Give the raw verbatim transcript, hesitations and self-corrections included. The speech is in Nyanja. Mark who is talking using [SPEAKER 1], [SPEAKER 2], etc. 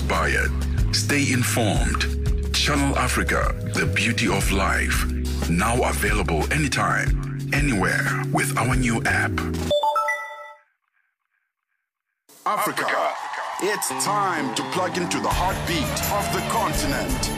[SPEAKER 1] inspired. Stay informed. Channel Africa, the beauty of life. Now available anytime, anywhere with our new app.
[SPEAKER 2] Africa, it's time to plug into the heartbeat of the continent.